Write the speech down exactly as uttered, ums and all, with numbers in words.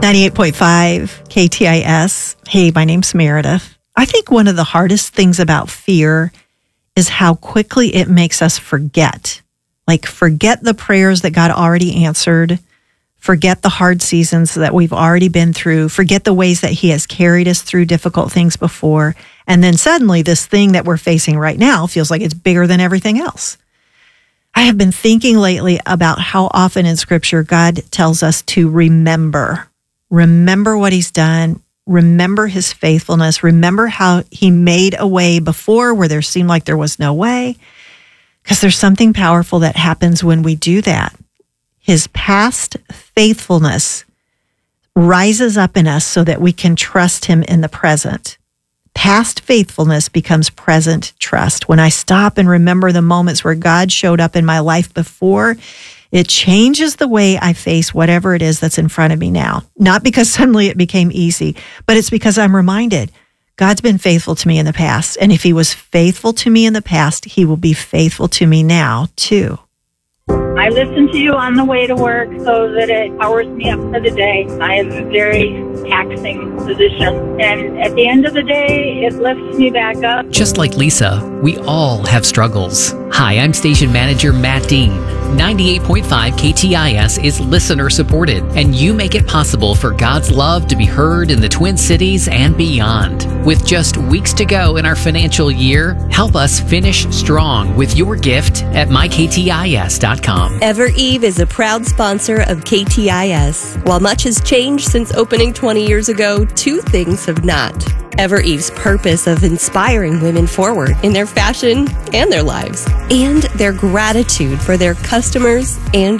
ninety-eight point five K T I S. Hey, my name's Meredith. I think one of the hardest things about fear is how quickly it makes us forget. Like, forget the prayers that God already answered. Forget the hard seasons that we've already been through. Forget the ways that He has carried us through difficult things before. And then suddenly this thing that we're facing right now feels like it's bigger than everything else. I have been thinking lately about how often in Scripture God tells us to remember. Remember what He's done. Remember His faithfulness. Remember how He made a way before where there seemed like there was no way. Because there's something powerful that happens when we do that. His past faithfulness rises up in us so that we can trust Him in the present. Past faithfulness becomes present trust. When I stop and remember the moments where God showed up in my life before, it changes the way I face whatever it is that's in front of me now. Not because suddenly it became easy, but it's because I'm reminded God's been faithful to me in the past. And if He was faithful to me in the past, He will be faithful to me now too. I listen to you on the way to work so that it powers me up for the day. I have a very taxing position, and at the end of the day, it lifts me back up. Just like Lisa, we all have struggles. Hi, I'm station manager Matt Dean. ninety-eight point five K T I S is listener supported, and you make it possible for God's love to be heard in the Twin Cities and beyond. With just weeks to go in our financial year, help us finish strong with your gift at my k t i s dot com. EverEve is a proud sponsor of K T I S. While much has changed since opening twenty years ago, two things have not. EverEve's purpose of inspiring women forward in their fashion and their lives, and their gratitude for their customers and